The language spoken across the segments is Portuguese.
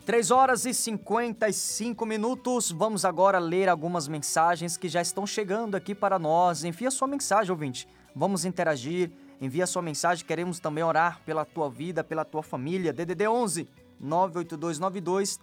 3h55. Vamos agora ler algumas mensagens que já estão chegando aqui para nós. Envia sua mensagem, ouvinte. Vamos interagir. Envia sua mensagem. Queremos também orar pela tua vida, pela tua família. DDD 11 98292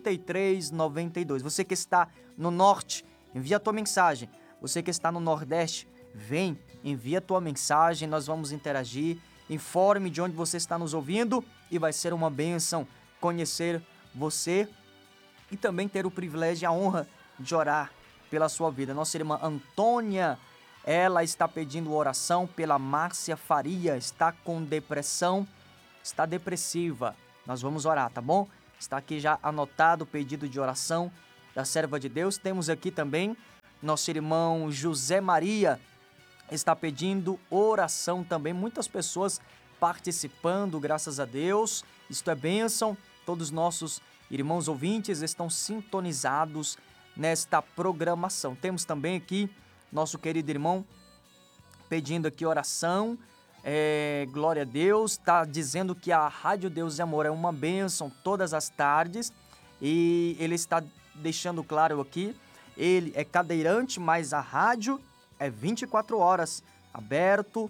3392. Você que está no norte, envia a tua mensagem. Você que está no nordeste, vem, envia a tua mensagem. Nós vamos interagir. Informe de onde você está nos ouvindo e vai ser uma bênção conhecer você e também ter o privilégio e a honra de orar pela sua vida. Nossa irmã Antônia, ela está pedindo oração pela Márcia Faria, está com depressão, está depressiva. Nós vamos orar, tá bom? Está aqui já anotado o pedido de oração da serva de Deus. Temos aqui também nosso irmão José Maria, está pedindo oração também. Muitas pessoas participando, graças a Deus. Isto é bênção. Todos os nossos irmãos ouvintes estão sintonizados nesta programação. Temos também aqui nosso querido irmão pedindo aqui oração. Glória a Deus. Está dizendo que a Rádio Deus e Amor é uma bênção todas as tardes. E ele está deixando claro aqui, ele é cadeirante, mas a rádio é 24 horas, aberto,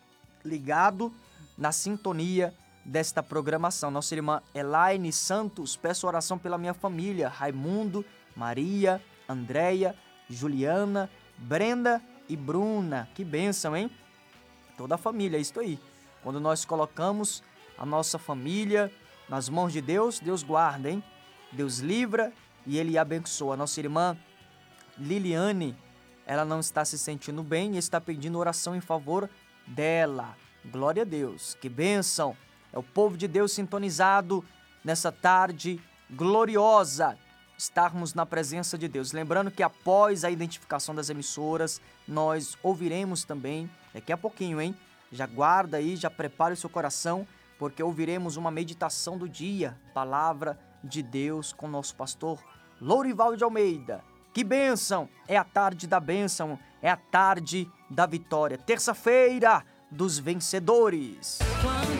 ligado, na sintonia desta programação. Nossa irmã Elaine Santos, peço oração pela minha família, Raimundo, Maria, Andréia, Juliana, Brenda e Bruna. Que bênção, hein? Toda a família, é isso aí. Quando nós colocamos a nossa família nas mãos de Deus, Deus guarda, hein? Deus livra e Ele abençoa. Nossa irmã Liliane, ela não está se sentindo bem e está pedindo oração em favor dela. Glória a Deus, que bênção! É o povo de Deus sintonizado nessa tarde gloriosa, estarmos na presença de Deus. Lembrando que após a identificação das emissoras, nós ouviremos também, daqui a pouquinho, hein? Já guarda aí, já prepare o seu coração, porque ouviremos uma meditação do dia, palavra de Deus com nosso pastor Lourival de Almeida. Que bênção! É a tarde da bênção, é a tarde da vitória. Terça-feira dos vencedores.